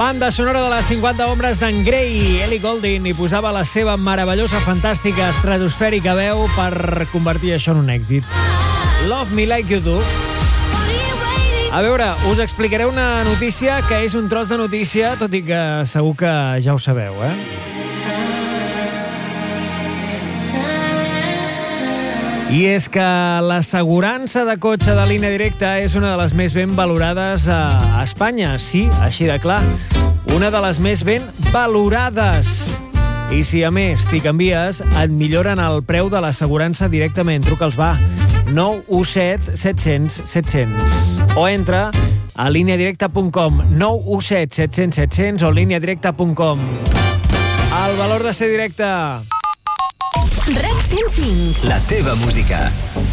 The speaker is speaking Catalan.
Banda sonora de les 50 ombres d'en Grey. Ellie Goulding hi posava la seva meravellosa, fantàstica, estratosfèrica veu per convertir això en un èxit. Love Me Like You Do. A veure, us explicaré una notícia que és un tros de notícia, tot i que segur que ja ho sabeu, I és que l'assegurança de cotxe de Línia Directa és una de les més ben valorades a Espanya. Sí, així de clar. Una de les més ben valorades. I si a més t'hi canvies, et milloren el preu de l'assegurança directament. Truca'ls, va. 917 700 700. O entra a lineadirecta.com. 917 700 700 o lineadirecta.com. El valor de ser directe. REC 105. La teva música.